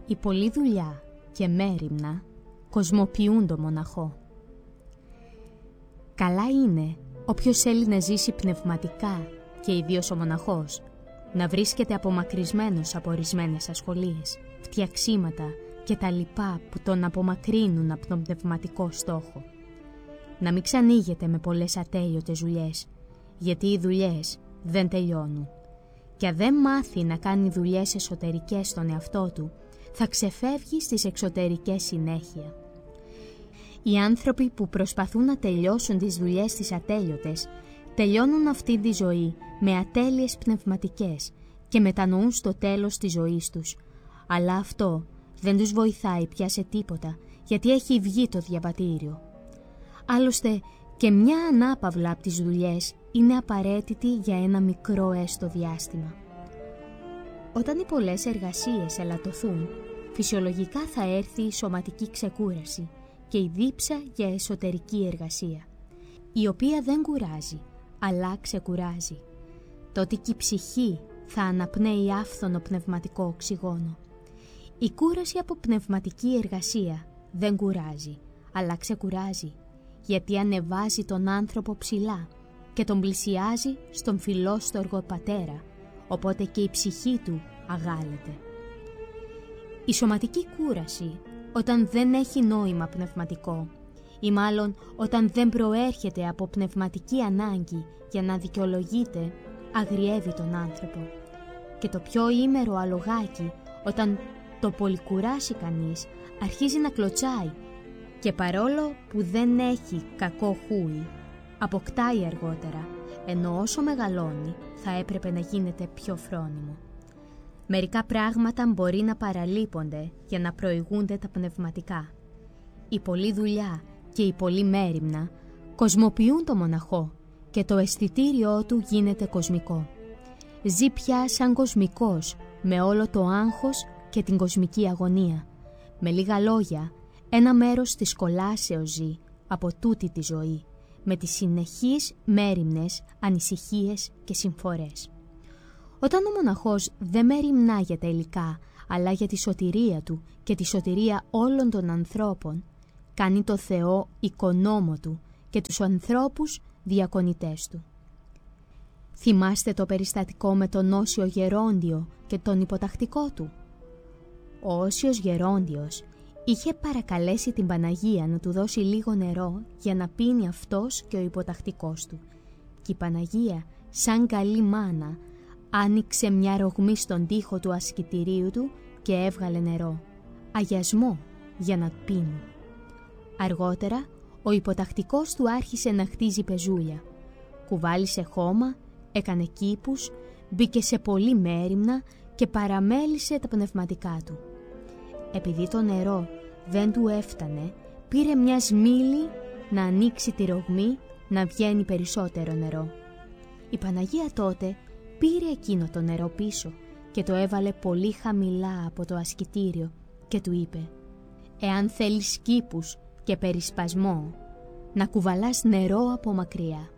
Η πολλή δουλειά και μέριμνα κοσμοποιούν το μοναχό. Καλά είναι όποιος θέλει να ζήσει πνευματικά και ιδίως ο μοναχός να βρίσκεται απομακρυσμένος από ορισμένες ασχολίες, φτιαξίματα και τα λοιπά που τον απομακρύνουν από τον πνευματικό στόχο. Να μην ξανοίγεται με πολλές ατέλειωτες δουλειές, γιατί οι δουλειές δεν τελειώνουν. Και αν δεν μάθει να κάνει δουλειές εσωτερικές στον εαυτό του, θα ξεφεύγει στις εξωτερικές συνέχεια. Οι άνθρωποι που προσπαθούν να τελειώσουν τις δουλειές τις ατέλειωτες, τελειώνουν αυτή τη ζωή με ατέλειες πνευματικές και μετανοούν στο τέλος της ζωής τους. Αλλά αυτό δεν τους βοηθάει πια σε τίποτα, γιατί έχει βγει το διαβατήριο. Άλλωστε, και μια ανάπαυλα από τις δουλειές είναι απαραίτητη για ένα μικρό έστω διάστημα. Όταν οι πολλές εργασίες ελαττωθούν, φυσιολογικά θα έρθει η σωματική ξεκούραση και η δίψα για εσωτερική εργασία, η οποία δεν κουράζει, αλλά ξεκουράζει. Τότε και η ψυχή θα αναπνέει άφθονο πνευματικό οξυγόνο. Η κούραση από πνευματική εργασία δεν κουράζει, αλλά ξεκουράζει, γιατί ανεβάζει τον άνθρωπο ψηλά και τον πλησιάζει στον φιλόστοργο πατέρα, οπότε και η ψυχή του αγάλεται. Η σωματική κούραση, όταν δεν έχει νόημα πνευματικό, ή μάλλον όταν δεν προέρχεται από πνευματική ανάγκη για να δικαιολογείται, αγριεύει τον άνθρωπο. Και το πιο ήμερο αλογάκι, όταν το πολυκουράσει κανείς, αρχίζει να κλωτσάει και παρόλο που δεν έχει κακό χούι, αποκτάει αργότερα, ενώ όσο μεγαλώνει θα έπρεπε να γίνεται πιο φρόνιμο. Μερικά πράγματα μπορεί να παραλείπονται για να προηγούνται τα πνευματικά. Η πολλή δουλειά και η πολλή μέριμνα κοσμοποιούν το μοναχό και το αισθητήριό του γίνεται κοσμικό. Ζει πια σαν κοσμικός με όλο το άγχος και την κοσμική αγωνία. Με λίγα λόγια, ένα μέρος της κολάσεως ζει από τούτη τη ζωή, με τις συνεχείς μέριμνες, ανησυχίες και συμφορές. Όταν ο μοναχός δεν μεριμνά για τα υλικά, αλλά για τη σωτηρία του και τη σωτηρία όλων των ανθρώπων, κάνει το Θεό οικονόμο του και τους ανθρώπους διακονητές του. Θυμάστε το περιστατικό με τον Όσιο Γερόντιο και τον υποτακτικό του. Ο Όσιος Γερόντιος είχε παρακαλέσει την Παναγία να του δώσει λίγο νερό για να πίνει αυτός και ο υποτακτικός του. Και η Παναγία, σαν καλή μάνα, άνοιξε μια ρογμή στον τοίχο του ασκητηρίου του και έβγαλε νερό, αγιασμό, για να πίνουν. Αργότερα, ο υποτακτικός του άρχισε να χτίζει πεζούλια. Κουβάλισε χώμα, έκανε κήπους, μπήκε σε πολλή μέριμνα και παραμέλησε τα πνευματικά του. Επειδή το νερό δεν του έφτανε, πήρε μια σμήλη να ανοίξει τη ρογμή, να βγαίνει περισσότερο νερό. Η Παναγία τότε πήρε εκείνο το νερό πίσω και το έβαλε πολύ χαμηλά από το ασκητήριο και του είπε: «Εάν θέλεις κήπους και περισπασμό, να κουβαλάς νερό από μακριά».